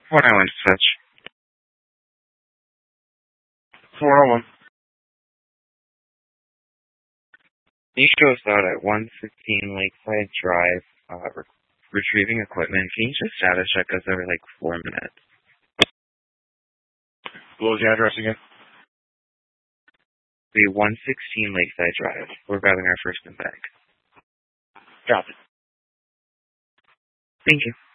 When I went to fetch. 401. You show us out at 115 Lakeside Drive, retrieving equipment. Can you just status check us every 4 minutes? What was the address again? The 116 Lakeside Drive. We're grabbing our first and back. Got it. Thank you.